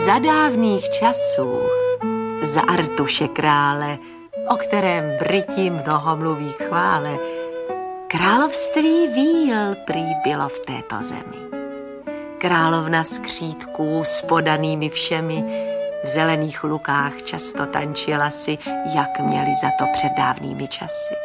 Za dávných časů, za Artuše krále, o kterém Briti mnoho mluví chvále, království víl prý bylo v této zemi. Královna skřítků s podanými všemi v zelených lukách často tančila si, jak měli za to před dávnými časy.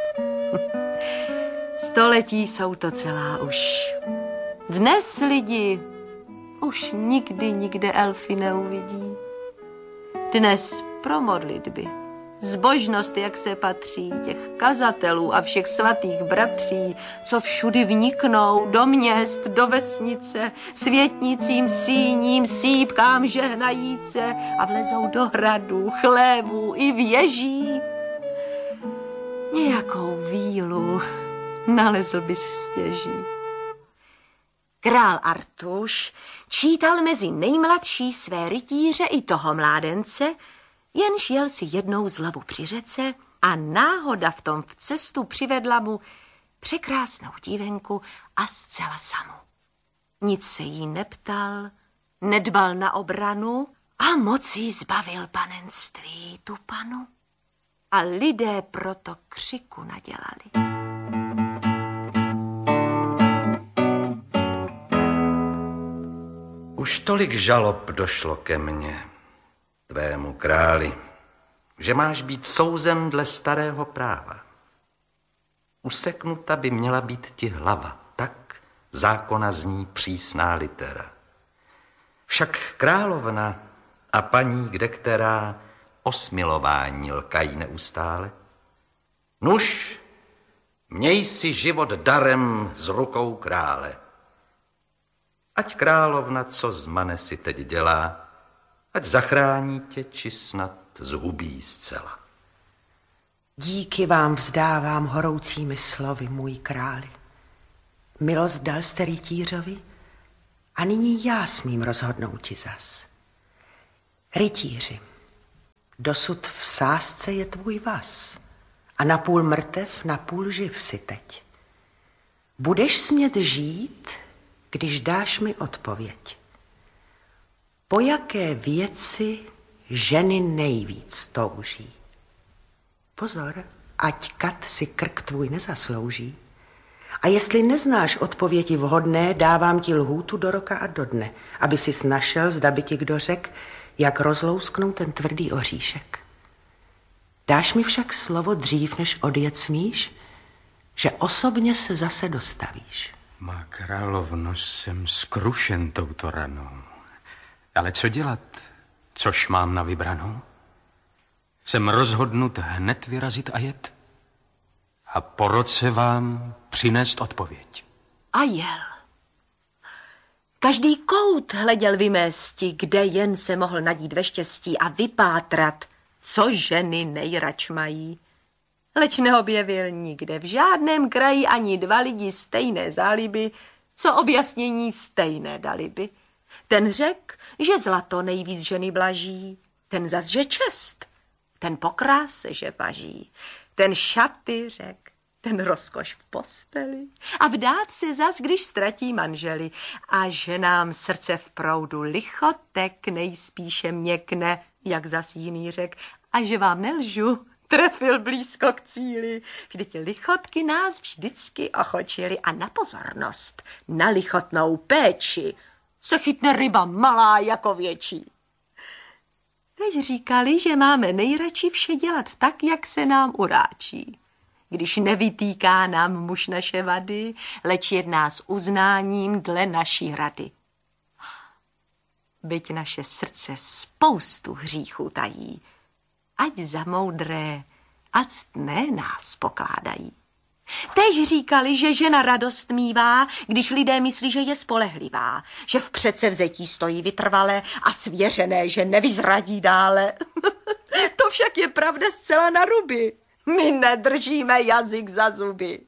Století jsou to celá už. Dnes lidi už nikde elfy neuvidí. Dnes pro modlitby, zbožnost, jak se patří, těch kazatelů a všech svatých bratří, co všudy vniknou do měst, do vesnice, světnicím, síním, sípkám žehnajíce a vlezou do hradů, chlévů i věží. Nějakou vílu nalezl bys stěží. Král Artuš čítal mezi nejmladší své rytíře i toho mládence, jenž jel si jednou z lovu při řece a náhoda v tom v cestu přivedla mu překrásnou dívenku a zcela samu. Nic se jí neptal, nedbal na obranu a mocí zbavil panenství tu panu. A lidé proto křiku nadělali. Už tolik žalob došlo ke mně, tvému králi, že máš být souzen dle starého práva. Useknuta by měla být ti hlava, tak zákona zní přísná litera. Však královna a paní kdekterá o smilování lkají neustále. Nuž, měj si život darem z rukou krále. Ať královna, co zmane si teď dělá, ať zachrání tě, či snad zhubí zcela. Díky vám vzdávám horoucími slovy, můj králi. Milost dal jste rytířovi a nyní já smím rozhodnout ti zas. Rytíři, dosud v sázce je tvůj vaz a napůl mrtev, napůl živ si teď. Budeš smět žít, když dáš mi odpověď. Po jaké věci ženy nejvíc touží? Pozor, ať kat si krk tvůj nezaslouží. A jestli neznáš odpovědi vhodné, dávám ti lhůtu do roka a do dne, aby si našel, zda by ti kdo řek, jak rozlousknout ten tvrdý oříšek. Dáš mi však slovo dřív, než odjet smíš, že osobně se zase dostavíš. Má královno, jsem skrušen touto ranou. Ale co dělat, což mám na vybranou? Jsem rozhodnut hned vyrazit a jet a po roce vám přinést odpověď. A jel. Každý kout hleděl vymésti, kde jen se mohl nadít ve štěstí a vypátrat, co ženy nejrač mají. Leč neobjevil nikde v žádném kraji ani dva lidi stejné záliby, co objasnění stejné dali by. Ten řek, že zlato nejvíc ženy blaží, ten zas, že čest, ten po kráse, že paží, ten šaty řek, ten rozkoš v posteli a vdát se zas, když ztratí manželi a ženám srdce v proudu lichotek nejspíše měkne, jak zas jiný řek, a že vám nelžu, trefil blízko k cíli. Vždyť lichotky nás vždycky ochočily a na pozornost, na lichotnou péči se chytne ryba malá jako větší. Teď říkali, že máme nejradši vše dělat tak, jak se nám uráčí. Když nevytýká nám muž naše vady, leč jedná s uznáním dle naší rady. Byť naše srdce spoustu hříchů tají, ať za moudré a ctné nás pokládají. Též říkali, že žena radost mívá, když lidé myslí, že je spolehlivá, že v předsevzetí stojí vytrvale a svěřené, že nevyzradí dále. To však je pravda zcela na ruby. My nedržíme jazyk za zuby.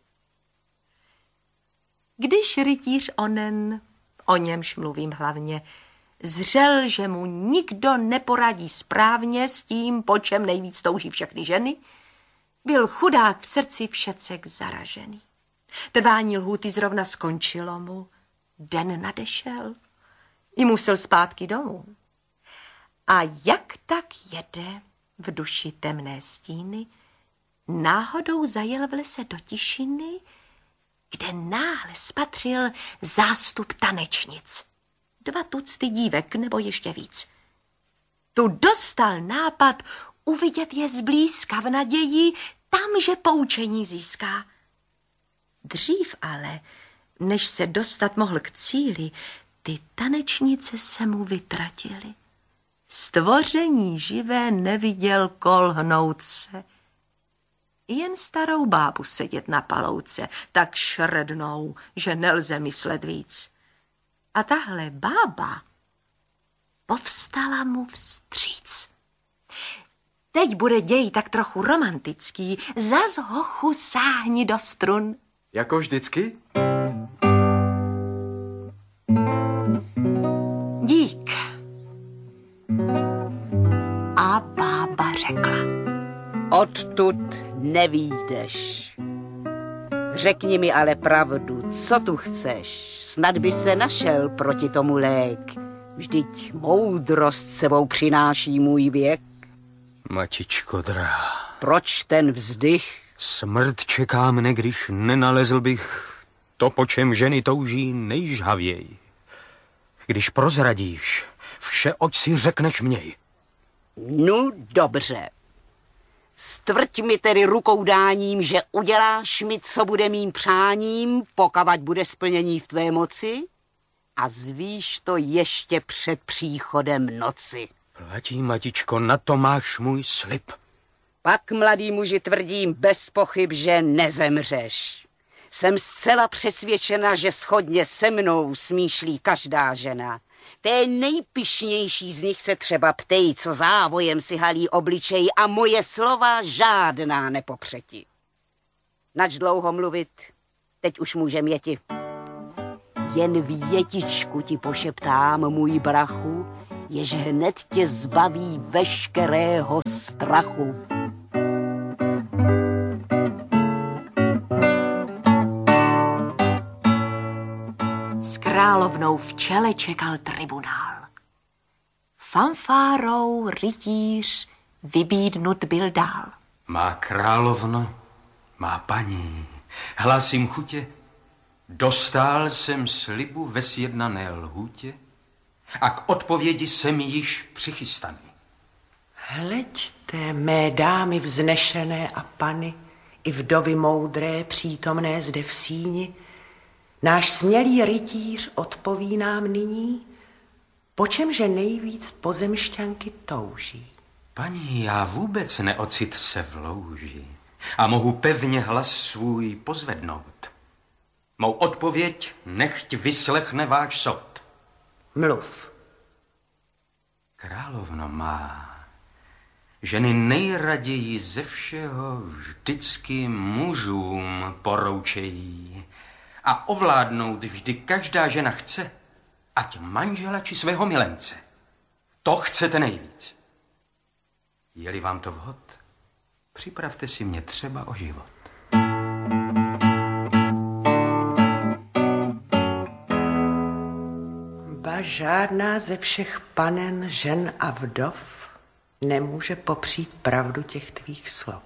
Když rytíř onen, o němž mluvím hlavně, zřel, že mu nikdo neporadí správně s tím, po čem nejvíc touží všechny ženy, byl chudák v srdci všecek zaražený. Trvání lhůty zrovna skončilo mu, den nadešel i musel zpátky domů. A jak tak jede v duši temné stíny, náhodou zajel v lese do tišiny, kde náhle spatřil zástup tanečnic. 2 tucty dívek nebo ještě víc. Tu dostal nápad uvidět je zblízka v naději, tam, že poučení získá. Dřív ale, než se dostat mohl k cíli, ty tanečnice se mu vytratily. Stvoření živé neviděl kolhnout se. Jen starou bábu sedět na palouce, tak šrednou, že nelze myslet víc. A tahle bába povstala mu vstříc. Teď bude děj tak trochu romantický, zas hochu sáhni do strun. Jako vždycky? Dík. A bába řekla. Odtud nevídeš. Řekni mi ale pravdu, co tu chceš? Snad by se našel proti tomu lék. Vždyť moudrost sebou přináší můj věk. Matičko drahá. Proč ten vzdych? Smrt čeká mne, když nenalezl bych to, po čem ženy touží nejžhavěji. Když prozradíš vše, oč si řekneš měj. No dobře. Stvrť mi tedy rukou dáním, že uděláš mi, co bude mým přáním, pokavať bude splnění v tvé moci, a zvíš to ještě před příchodem noci. Platí, matičko, na to máš můj slib. Pak, mladý muži, tvrdím bez pochyb, že nezemřeš. Jsem zcela přesvědčena, že shodně se mnou smýšlí každá žena. Té nejpyšnější z nich se třeba ptej, co závojem si halí obličej, a moje slova žádná nepopřeti. Nač dlouho mluvit, teď už můžem jeti. Jen větičku ti pošeptám, můj brachu, jež hned tě zbaví veškerého strachu. S královnou v čele čekal tribunál. Fanfárou rytíř vybídnut byl dál. Má královno, má paní, hlásím chutě, dostál jsem slibu ve sjednané lhůtě a k odpovědi jsem již přichystaný. Hleďte, mé dámy vznešené a pany, i vdovy moudré přítomné zde v síni, náš smělý rytíř odpoví nám nyní, po čemže nejvíc pozemšťanky touží. Paní, já vůbec neocit se v louži a mohu pevně hlas svůj pozvednout. Mou odpověď nechť vyslechne váš soud. Mluv. Královno má, ženy nejraději ze všeho vždycky mužům poroučejí a ovládnout vždy každá žena chce, ať manžela či svého milence. To chcete nejvíc. Je-li vám to vhod, připravte si mě třeba o život. Ba žádná ze všech panen, žen a vdov nemůže popřít pravdu těch tvých slov.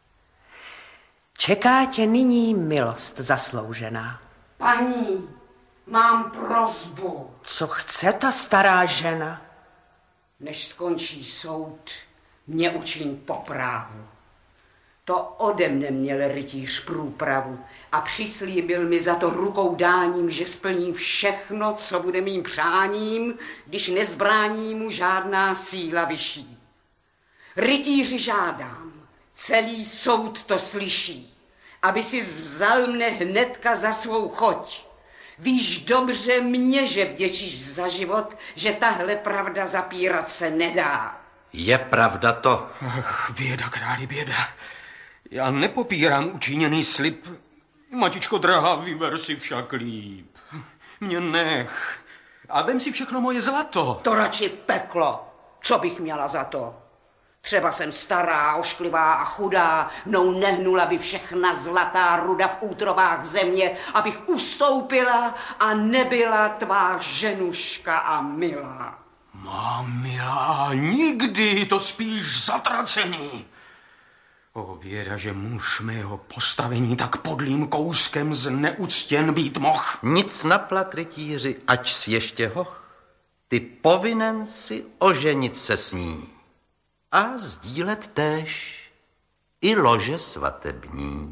Čeká tě nyní milost zasloužená. Paní, mám prosbu. Co chce ta stará žena? Než skončí soud, mě učiň poprávu. To ode mne měl rytíř průpravu a přislíbil mi za to rukou dáním, že splní všechno, co bude mým přáním, když nezbrání mu žádná síla vyšší. Rytíři žádám, celý soud to slyší, aby si vzal mne hnedka za svou choť. Víš dobře mě, že vděčíš za život, že tahle pravda zapírat se nedá. Je pravda to? Ach, běda, králi, běda. Já nepopírám učiněný slib. Matičko drahá, vyber si však líp. Mě nech. A vem si všechno moje zlato. To radši peklo. Co bych měla za to? Třeba jsem stará, ošklivá a chudá, mnou nehnula by všechna zlatá ruda v útrobách země, abych ustoupila a nebyla tvá ženuška a milá. Má milá, nikdy, to spíš zatracený. O běda, že muž mého postavení tak podlým kouskem zneuctěn být moh. Nic na plat, rytíři, ač si ještě hoch. Ty povinen si oženit se s ní a sdílet též i lože svatební.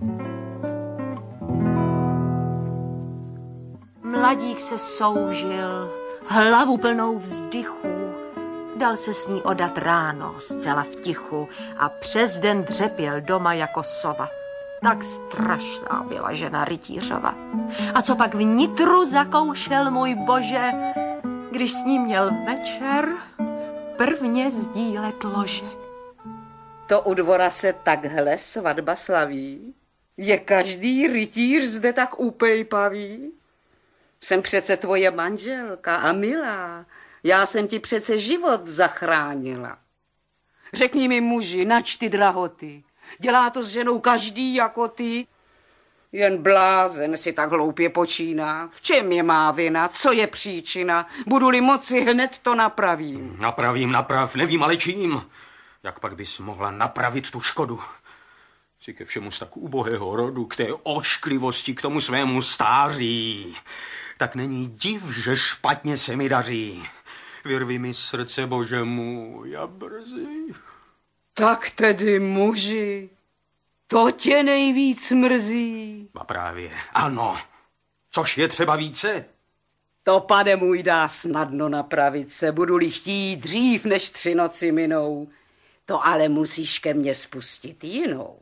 Mladík se soužil, hlavu plnou vzdychů. Dal se s ní odat ráno, zcela v tichu, a přes den dřepěl doma jako sova. Tak strašná byla žena rytířova. A co pak vnitru zakoušel, můj bože, když s ním měl večer prvně sdílet lože. To u dvora se takhle svatba slaví? Je každý rytíř zde tak upejpavý? Jsem přece tvoje manželka a milá. Já jsem ti přece život zachránila. Řekni mi, muži, nač ty drahoty. Dělá to s ženou každý jako ty? Jen blázen si tak hloupě počíná. V čem je má vina? Co je příčina? Budu-li moci, hned to napravím. Naprav, nevím ale čím. Jak pak bys mohla napravit tu škodu? Si ke všemu z tak ubohého rodu, k té ošklivosti, k tomu svému stáří. Tak není div, že špatně se mi daří. Vyrvi mi srdce, bože můj, a brzy. Tak tedy, muži, to tě nejvíc mrzí. A právě, ano. Což je třeba více? To, pane můj, dá snadno napravit se. Budu-li chtít dřív, než 3 noci minou. To ale musíš ke mně spustit jinou.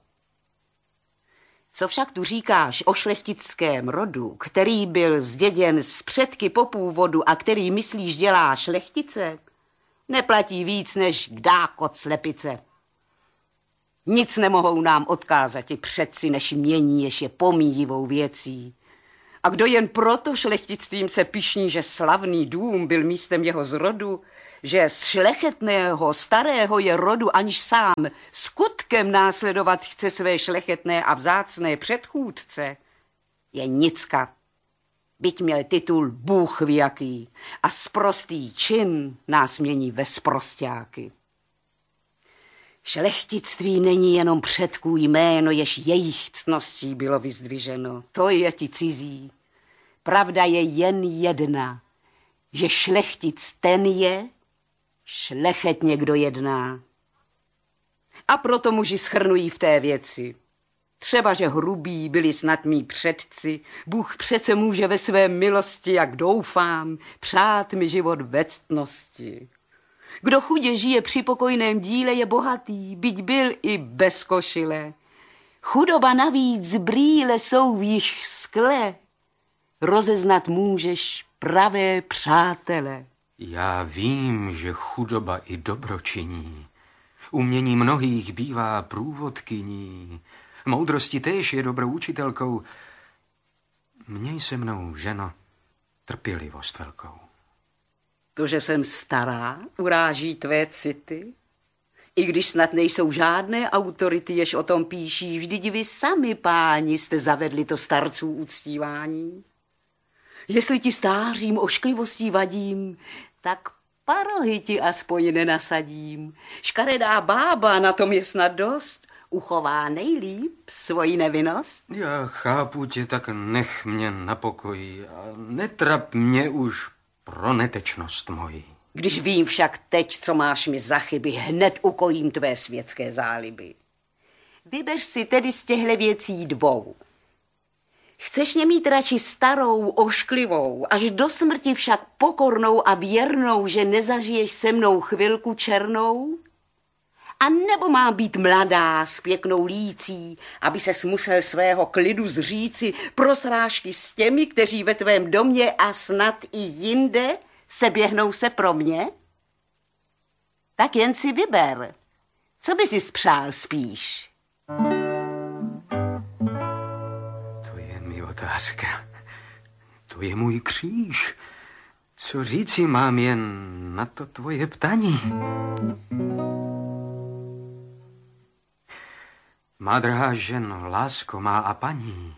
Co však tu říkáš o šlechtickém rodu, který byl zděděn z předky po původu a který, myslíš, dělá šlechtice, neplatí víc než kdákot slepice. Nic nemohou nám odkázat i předci, než mění, jež je pomíjivou věcí. A kdo jen proto šlechtictvím se pyšní, že slavný dům byl místem jeho zrodu, že z šlechetného starého je rodu, aniž sám skutkem následovat chce své šlechetné a vzácné předchůdce, je nicka. Byť měl titul Bůh ví jaký a sprostý čin nás mění ve sprosťáky. Šlechtictví není jenom předků jméno, jež jejich ctností bylo vyzdviženo. To je ti cizí. Pravda je jen jedna, že šlechtic ten je, šlechetně kdo jedná. A proto muži shrnují v té věci. Třeba, že hrubí byli snad mí předci, Bůh přece může ve své milosti, jak doufám, přát mi život ve ctnosti. Kdo chudě žije při pokojném díle, je bohatý, byť byl i bez košile. Chudoba navíc brýle jsou v jich skle, rozeznat můžeš pravé přátele. Já vím, že chudoba i dobro činí. Umění mnohých bývá průvodkyní. Moudrosti též je dobrou učitelkou. Měj se mnou, ženo, trpělivost velkou. To, že jsem stará, uráží tvé city? I když snad nejsou žádné autority, jež o tom píší, vždyť vy sami, páni, jste zavedli to starců uctívání. Jestli ti stářím ošklivostí vadím, tak parohy ti aspoň nenasadím. Škaredá bába, na tom je snad dost, uchová nejlíp svoji nevinnost. Já chápu tě, tak nech mě na pokoji a netrap mě už pro netečnost moji. Když vím však teď, co máš mi za chyby, hned ukojím tvé světské záliby. Vyber si tedy z těchto věcí 2. Chceš mě mít radši starou, ošklivou, až do smrti však pokornou a věrnou, že nezažiješ se mnou chvilku černou? A nebo má být mladá s pěknou lící, aby ses musel svého klidu zříci pro srážky s těmi, kteří ve tvém domě a snad i jinde se běhnou se pro mě? Tak jen si vyber, co by si spřál spíš? To je mi otázka. To je můj kříž. Co říci mám jen na to tvoje ptání? Má drahá ženo, lásko má a paní,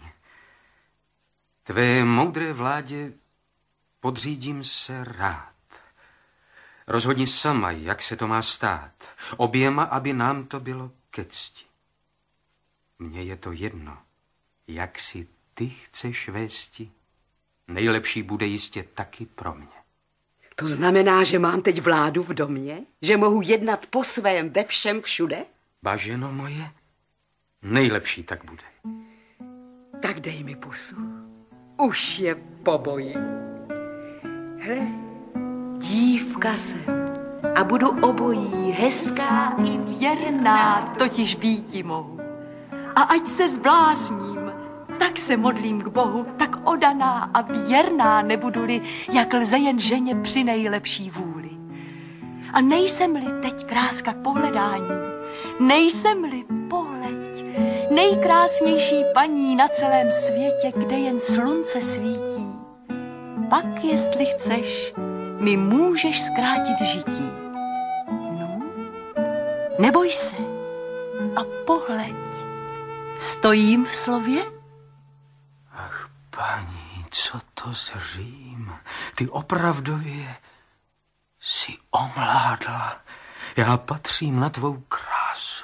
tvé moudré vládě podřídím se rád. Rozhodni sama, jak se to má stát. Oběma, aby nám to bylo ke cti. Mně je to jedno, jak si ty chceš vésti. Nejlepší bude jistě taky pro mě. To znamená, že mám teď vládu v domě? Že mohu jednat po svém ve všem všude? Baženo moje, nejlepší tak bude. Tak dej mi pusu. Už je po boji. Hle, dívka jsem a budu obojí, hezká i věrná, totiž býti mohu. A ať se zblázním, tak se modlím k Bohu, tak odaná a věrná nebudu-li, jak lze jen ženě při nejlepší vůli. A nejsem-li teď kráska k pohledání, nejsem-li pohleď, nejkrásnější paní na celém světě, kde jen slunce svítí, pak, jestli chceš, mi můžeš zkrátit žití. No, neboj se a pohleď, stojím v slově? Ach, paní, co to zřím? Ty opravdově jsi omládla. Já patřím na tvou krásu.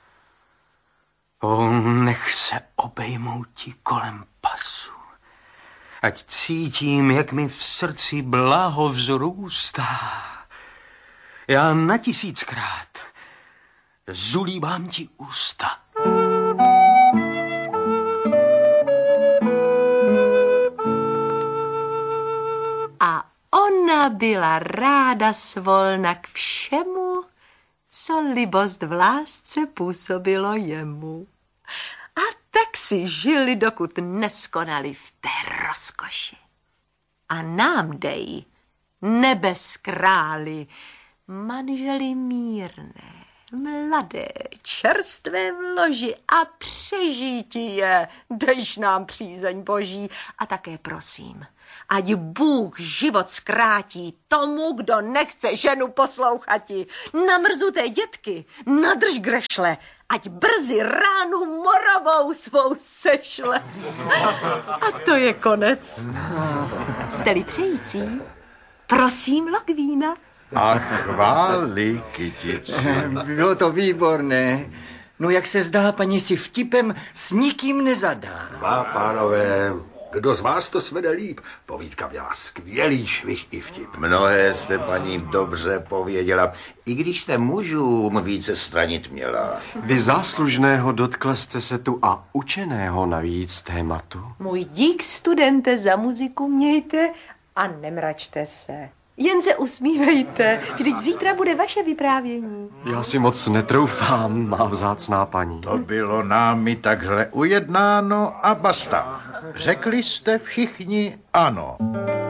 O, nech se obejmou ti kolem pasu. Ať cítím, jak mi v srdci blaho vzrůstá. Já na 1000krát zulíbám ti ústa. A ona byla ráda svolna k všemu, co libost v lásce působilo jemu. A tak si žili, dokud neskonali v té rozkoši. A nám dej, nebes králi, manželi mírné, mladé, čerstvé v loži a přežítí je, dejš nám přízeň boží. A také prosím, ať Bůh život zkrátí tomu, kdo nechce ženu poslouchati. Na mrzuté dětky nadrž grešle, ať brzy ránu moravou svou sešle. A to je konec. Jste-li přející, prosím lok vína. A chvály, kytici. Bylo to výborné. No jak se zdá, paní si vtipem s nikým nezadá. Má pánové, kdo z vás to svede líp? Povídka měla skvělý švih i vtip. Mnohé jste, paní, dobře pověděla, i když jste mužům více stranit měla. Vy záslužného dotkla jste se tu a učeného navíc tématu. Můj dík, studente, za muziku mějte a nemračte se. Jen se usmívejte, vždyť zítra bude vaše vyprávění. Já si moc netroufám, má vzácná paní. To bylo námi takhle ujednáno a basta. Řekli jste všichni ano.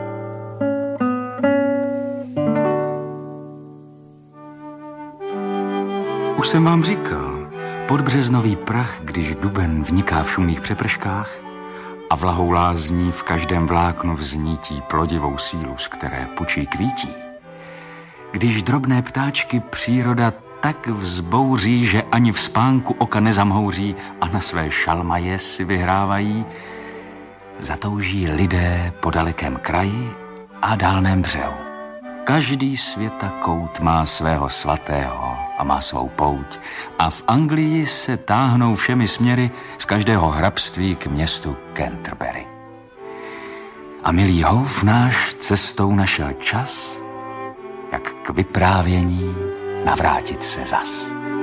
Už jsem vám říkal, podbřeznový prach, když duben vniká v šumných přeprškách a vlahou lázní v každém vláknu vznítí plodivou sílu, z které pučí kvítí. Když drobné ptáčky příroda tak vzbouří, že ani v spánku oka nezamhouří a na své šalmaje si vyhrávají, zatouží lidé po dalekém kraji a dálném břehu. Každý světa kout má svého svatého a má svou pouť a v Anglii se táhnou všemi směry z každého hrabství k městu Canterbury. A milý houf náš cestou našel čas, jak k vyprávění navrátit se zas.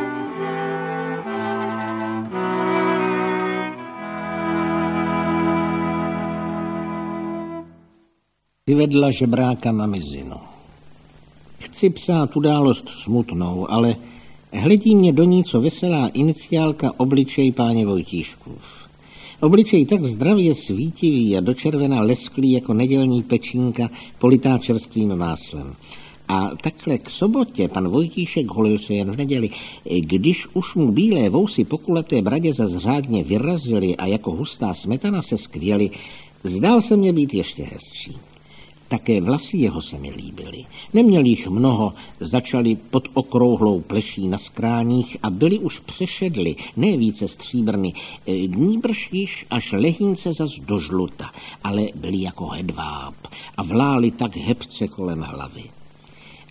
Vyvedla žebráka na mizinu. Chci psát událost smutnou, ale hledí mě do ní co veselá iniciálka obličej páně Vojtíškův. Obličej tak zdravě svítivý a do červena lesklý jako nedělní pečínka politá čerstvým máslem. A takhle k sobotě pan Vojtíšek holil se jen v neděli. Když už mu bílé vousy po kulaté bradě zas řádně vyrazily a jako hustá smetana se skvěly, zdál se mě být ještě hezčí. Také vlasy jeho se mi líbily. Neměl jich mnoho, začaly pod okrouhlou pleší na skráních a byly už přešedly, ne více stříbrny, nýbrž již až lehínce zas do žluta, ale byly jako hedváb a vlály tak hebce kolem hlavy.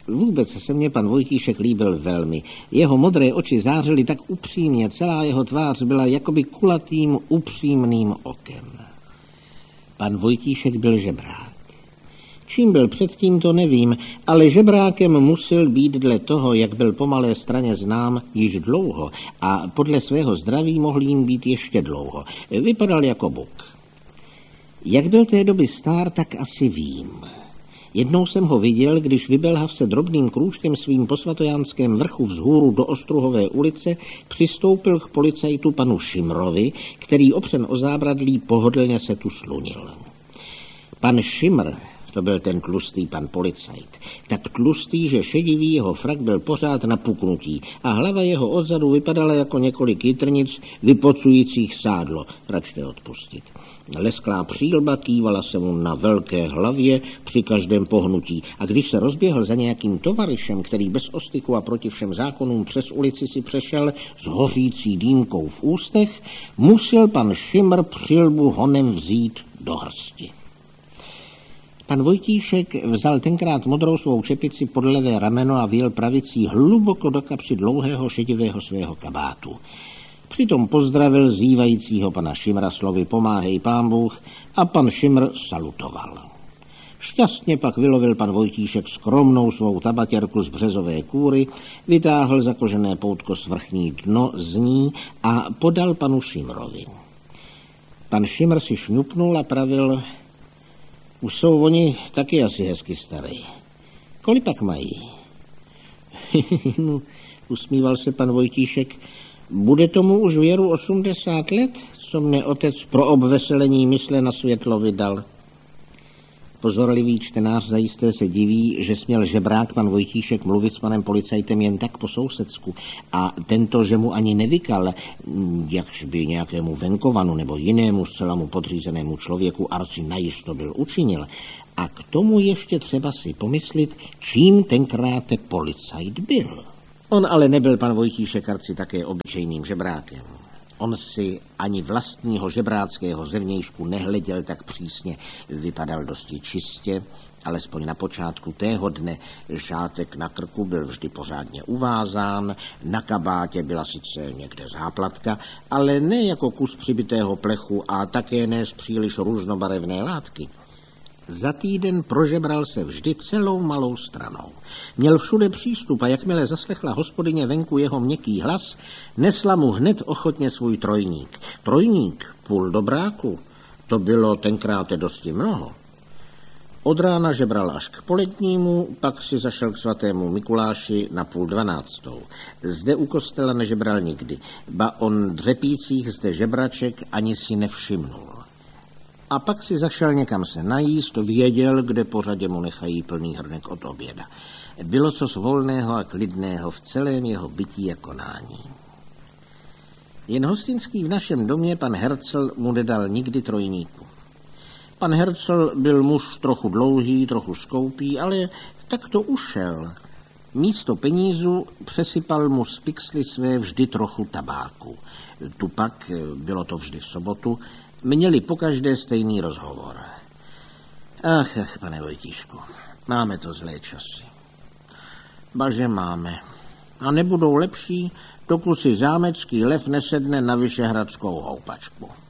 Vůbec se mně pan Vojtíšek líbil velmi. Jeho modré oči zářily tak upřímně, celá jeho tvář byla jakoby kulatým, upřímným okem. Pan Vojtíšek byl žebrák. Čím byl předtím, to nevím, ale žebrákem musel být dle toho, jak byl po Malé Straně znám, již dlouho a podle svého zdraví mohl jim být ještě dlouho. Vypadal jako buk. Jak byl té doby stár, tak asi vím. Jednou jsem ho viděl, když vybelhav se drobným krůčkem svým po Svatojánském vrchu vzhůru do Ostruhové ulice přistoupil k policajtu panu Šimrovi, který opřen o zábradlí pohodlně se tu slunil. Pan Šimr, to byl ten tlustý pan policajt, tak tlustý, že šedivý jeho frak byl pořád napuknutý a hlava jeho odzadu vypadala jako několik jitrnic vypocujících sádlo. Račte odpustit. Lesklá přílba kývala se mu na velké hlavě při každém pohnutí a když se rozběhl za nějakým tovaryšem, který bez ostyku a proti všem zákonům přes ulici si přešel s hořící dýmkou v ústech, musel pan Šimr přílbu honem vzít do hrsti. Pan Vojtíšek vzal tenkrát modrou svou čepici pod levé rameno a vyjel pravicí hluboko do kapsy dlouhého šedivého svého kabátu. Přitom pozdravil zývajícího pana Šimra slovy pomáhej pán Bůh a pan Šimr salutoval. Šťastně pak vylovil pan Vojtíšek skromnou svou tabatěrku z březové kůry, vytáhl zakožené poutko svrchní dno z ní a podal panu Šimrovi. Pan Šimr si šňupnul a pravil: už jsou oni taky asi hezky starý. Kolik pak mají? No, usmíval se pan Vojtíšek. Bude tomu už věru 80 let, co mne otec pro obveselení mysle na světlo vydal. Pozorlivý čtenář zajisté se diví, že směl žebrák pan Vojtíšek mluvit s panem policajtem jen tak po sousedsku a tento, že mu ani nevykal, jakž by nějakému venkovanu nebo jinému zcela mu podřízenému člověku arci najisto byl učinil. A k tomu ještě třeba si pomyslit, čím tenkrát policajt byl. On ale nebyl pan Vojtíšek arci také obyčejným žebrákem. On si ani vlastního žebráckého zevnějšku nehleděl tak přísně, vypadal dosti čistě, alespoň na počátku tého dne. Šátek na krku byl vždy pořádně uvázán, na kabátě byla sice někde záplatka, ale ne jako kus přibitého plechu a také ne z příliš různobarevné látky. Za týden prožebral se vždy celou Malou Stranou. Měl všude přístup a jakmile zaslechla hospodyně venku jeho měkký hlas, nesla mu hned ochotně svůj trojník. Trojník, půl dobráku, to bylo tenkrát dosti mnoho. Od rána žebral až k polednímu, pak si zašel k svatému Mikuláši na 11:30. Zde u kostela nežebral nikdy, ba on dřepících zde žebraček ani si nevšimnul. A pak si zašel někam se najíst, věděl, kde po řadě mu nechají plný hrnek od oběda. Bylo cos volného a klidného v celém jeho bytí a konání. Jen hostinský v našem domě pan Hercel mu nedal nikdy trojníku. Pan Hercel byl muž trochu dlouhý, trochu skoupý, ale tak to ušel. Místo penízu přesypal mu z pixly své vždy trochu tabáku. Tu pak, bylo to vždy v sobotu, měli pokaždé stejný rozhovor. Ach, pane Vojtíšku, máme to zlé časy. Baže máme. A nebudou lepší, dokud si zámecký lev nesedne na vyšehradskou houpačku.